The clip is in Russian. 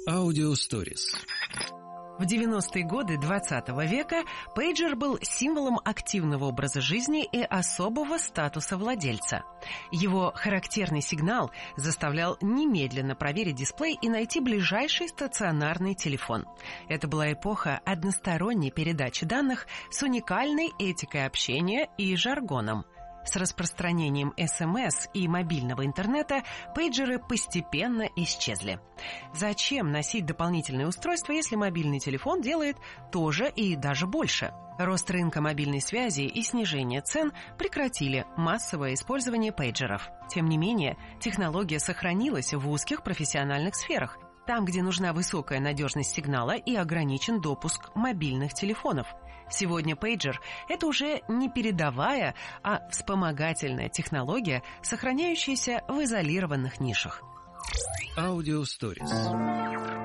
Audio Stories. В 90-е годы 20 века пейджер был символом активного образа жизни и особого статуса владельца. Его характерный сигнал заставлял немедленно проверить дисплей и найти ближайший стационарный телефон. Это была эпоха односторонней передачи данных с уникальной этикой общения и жаргоном. С распространением СМС и мобильного интернета пейджеры постепенно исчезли. Зачем носить дополнительные устройства, если мобильный телефон делает то же и даже больше? Рост рынка мобильной связи и снижение цен прекратили массовое использование пейджеров. Тем не менее, технология сохранилась в узких профессиональных сферах, там, где нужна высокая надежность сигнала и ограничен допуск мобильных телефонов. Сегодня пейджер – это уже не передовая, а вспомогательная технология, сохраняющаяся в изолированных нишах. Audio Stories.